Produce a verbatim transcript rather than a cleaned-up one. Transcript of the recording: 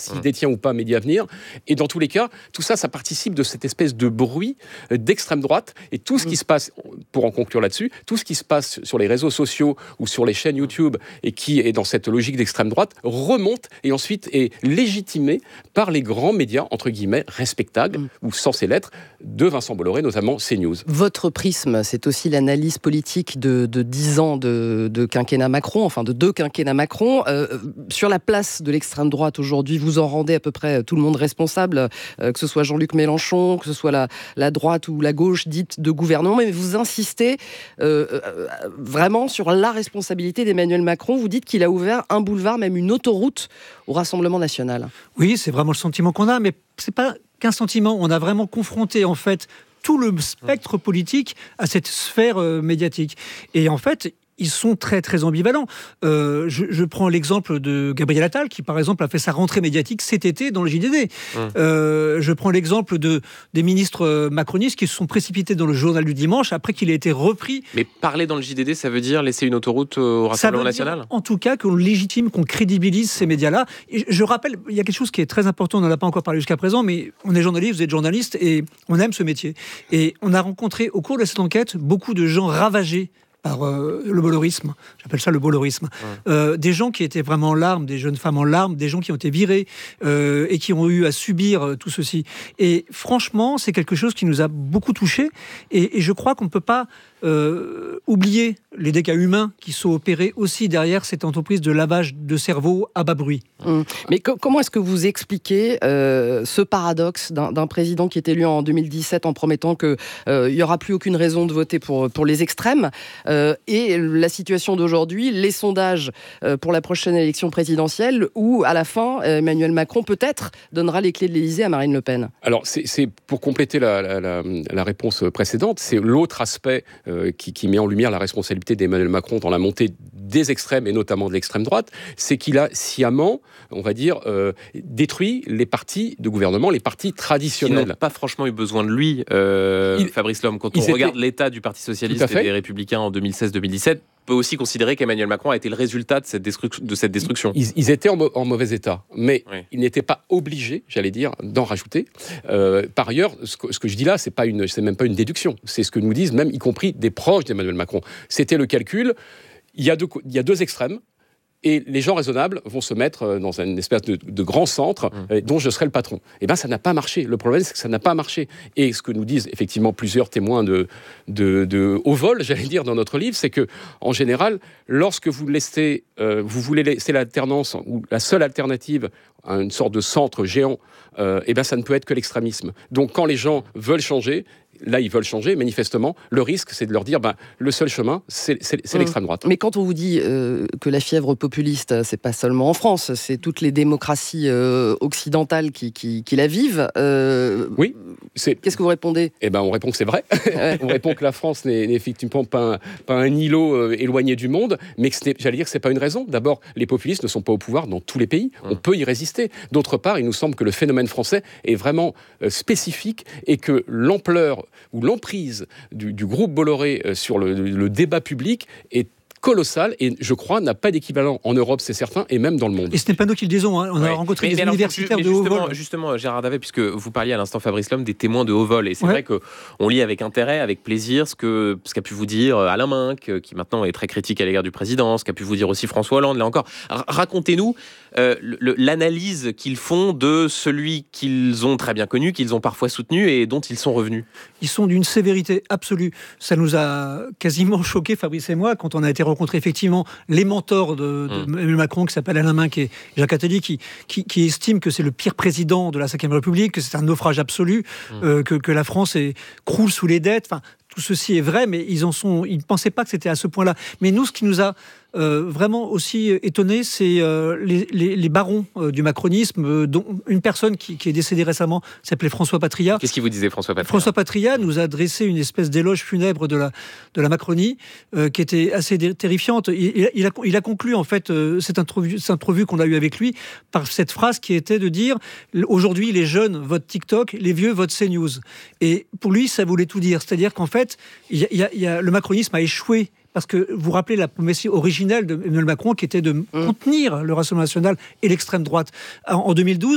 s'il mmh. détient ou pas Mediavenir. Et dans tous les cas, tout ça, ça participe de cette espèce de bruit d'extrême droite. Et tout ce qui mmh. se passe, pour en conclure là-dessus, tout ce qui se passe sur les réseaux sociaux ou sur les chaînes YouTube et qui est dans cette logique d'extrême droite remonte et ensuite est légitimé par les grands médias, entre guillemets, respectables mmh. ou censés l'être, de Vincent Bolloré, notamment CNews. Votre prisme, c'est aussi l'analyse politique de, de dix ans de, de quinquennat Macron, enfin de deux quinquennats Macron. Euh, sur la place de l'extrême droite aujourd'hui, vous en rendez à peu près tout le monde responsable, euh, que ce soit Jean-Luc Mélenchon, que ce soit la, la droite ou la gauche dite de gouvernement, mais vous insistez euh, euh, vraiment sur la responsabilité d'Emmanuel Macron. Vous dites qu'il a ouvert un boulevard, même une autoroute au Rassemblement national. Oui, c'est vraiment le sentiment qu'on a, mais c'est pas qu'un sentiment. On a vraiment confronté, en fait, tout le spectre politique à cette sphère euh, médiatique. Et en fait, ils sont très, très ambivalents. Euh, je, je prends l'exemple de Gabriel Attal, qui, par exemple, a fait sa rentrée médiatique cet été dans le J D D. Mmh. Euh, je prends l'exemple de, des ministres macronistes qui se sont précipités dans le journal du dimanche après qu'il ait été repris. Mais parler dans le J D D, ça veut dire laisser une autoroute au Rassemblement national ? En tout cas, qu'on légitime, qu'on crédibilise ces médias-là. Et je rappelle, il y a quelque chose qui est très important, on n'en a pas encore parlé jusqu'à présent, mais on est journaliste, vous êtes journaliste, et on aime ce métier. Et on a rencontré, au cours de cette enquête, beaucoup de gens ravagés par euh, le bollorisme, j'appelle ça le bollorisme, ouais. euh, des gens qui étaient vraiment en larmes, des jeunes femmes en larmes, des gens qui ont été virés euh, et qui ont eu à subir euh, tout ceci. Et franchement, c'est quelque chose qui nous a beaucoup touchés, et, et je crois qu'on ne peut pas euh, oublier les dégâts humains qui sont opérés aussi derrière cette entreprise de lavage de cerveau à bas bruit. Mmh. Mais co- comment est-ce que vous expliquez euh, ce paradoxe d'un, d'un président qui est élu en deux mille dix-sept en promettant qu'il euh, n'y aura plus aucune raison de voter pour, pour les extrêmes euh, et la situation d'aujourd'hui, les sondages euh, pour la prochaine élection présidentielle où, à la fin, Emmanuel Macron peut-être donnera les clés de l'Élysée à Marine Le Pen. Alors, c'est, c'est pour compléter la, la, la, la réponse précédente, c'est l'autre aspect euh, qui, qui met en lumière la responsabilité d'Emmanuel Macron dans la montée des extrêmes et notamment de l'extrême droite, c'est qu'il a sciemment, on va dire, euh, détruit les partis de gouvernement, les partis traditionnels. Ils n'ont pas franchement eu besoin de lui, euh, il, Fabrice Lhomme. Quand on étaient... regarde l'état du Parti socialiste et des Républicains en deux mille seize deux mille dix-sept, on peut aussi considérer qu'Emmanuel Macron a été le résultat de cette, destru- de cette destruction. Ils, ils étaient en, mo- en mauvais état, mais oui. ils n'étaient pas obligés, j'allais dire, d'en rajouter. Euh, par ailleurs, ce que, ce que je dis là, c'est pas une, c'est même pas une déduction. C'est ce que nous disent même, y compris des proches d'Emmanuel Macron. C'était le calcul. Il y a deux, il y a deux extrêmes. Et les gens raisonnables vont se mettre dans une espèce de, de grand centre mmh. dont je serai le patron. Eh bien, ça n'a pas marché. Le problème, c'est que ça n'a pas marché. Et ce que nous disent effectivement plusieurs témoins de, de, de haut vol, j'allais dire, dans notre livre, c'est que, en général, lorsque vous laissez, euh, vous voulez laisser l'alternance ou la seule alternative à une sorte de centre géant, euh, eh bien, ça ne peut être que l'extrémisme. Donc, quand les gens veulent changer, là, ils veulent changer, manifestement. Le risque, c'est de leur dire, ben, le seul chemin, c'est, c'est, c'est mmh. l'extrême droite. Mais quand on vous dit euh, que la fièvre populiste, c'est pas seulement en France, c'est toutes les démocraties euh, occidentales qui, qui, qui la vivent. Euh, oui. C'est... Qu'est-ce que vous répondez ? Eh ben, on répond que c'est vrai. On répond que la France n'est, n'est effectivement pas un, pas un îlot euh, éloigné du monde, mais que ce n'est, j'allais dire que c'est pas une raison. D'abord, les populistes ne sont pas au pouvoir dans tous les pays. Mmh. On peut y résister. D'autre part, il nous semble que le phénomène français est vraiment euh, spécifique et que l'ampleur ou l'emprise du, du groupe Bolloré euh, sur le, le débat public est colossal et je crois n'a pas d'équivalent en Europe, c'est certain, et même dans le monde. Et ce n'est pas nous qui le disons, hein. On ouais. a rencontré mais, des mais universitaires alors, de haut vol. Justement, Gérard Davet, puisque vous parliez à l'instant, Fabrice Lhomme, des témoins de haut vol, et c'est ouais. vrai qu'on lit avec intérêt, avec plaisir, ce, que, ce qu'a pu vous dire Alain Minc, qui maintenant est très critique à l'égard du président, ce qu'a pu vous dire aussi François Hollande, là encore. R- racontez-nous euh, le, l'analyse qu'ils font de celui qu'ils ont très bien connu, qu'ils ont parfois soutenu et dont ils sont revenus. Ils sont d'une sévérité absolue. Ça nous a quasiment choqué, Fabrice et moi, quand on a été rencontrer effectivement les mentors de, de mmh. Macron, qui s'appellent Alain Minc et Jacques Attali, qui, qui, qui estiment que c'est le pire président de la cinquième République, que c'est un naufrage absolu, mmh. euh, que, que la France est, croule sous les dettes. Enfin, tout ceci est vrai, mais ils en sont, ils ne pensaient pas que c'était à ce point-là. Mais nous, ce qui nous a euh, vraiment aussi étonné, c'est euh, les, les, les barons euh, du macronisme, euh, dont une personne qui, qui est décédée récemment s'appelait François Patria. Qu'est-ce qu'il vous disait, François Patria ? François Patria nous a dressé une espèce d'éloge funèbre de la, de la Macronie, euh, qui était assez dé- terrifiante. Il, il, a, il a conclu, en fait, euh, cette, entrevue, cette entrevue qu'on a eue avec lui, par cette phrase qui était de dire « Aujourd'hui, les jeunes votent TikTok, les vieux votent CNews ». Et pour lui, ça voulait tout dire. C'est-à-dire qu'en fait, il y a, il y a, il y a, le macronisme a échoué. Parce que vous vous rappelez la promesse originelle d'Emmanuel Macron qui était de mmh. contenir le Rassemblement national et l'extrême droite. En deux mille douze,